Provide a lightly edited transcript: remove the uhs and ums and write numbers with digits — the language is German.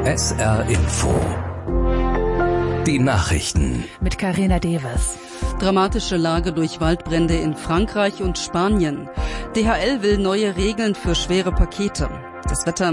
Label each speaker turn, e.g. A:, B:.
A: SR Info. Die Nachrichten.
B: Mit Carina Devers.
C: Dramatische Lage durch Waldbrände in Frankreich und Spanien. DHL will neue Regeln für schwere Pakete. Das Wetter